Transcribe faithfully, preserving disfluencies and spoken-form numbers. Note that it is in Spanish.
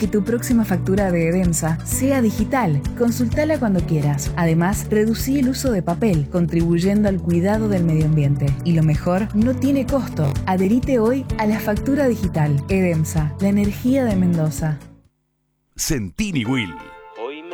Que tu próxima factura de Edemsa sea digital. Consultala cuando quieras. Además, reducí el uso de papel, contribuyendo al cuidado del medio ambiente. Y lo mejor, no tiene costo. Adherite hoy a la factura digital. Edemsa, la energía de Mendoza. Centini Will.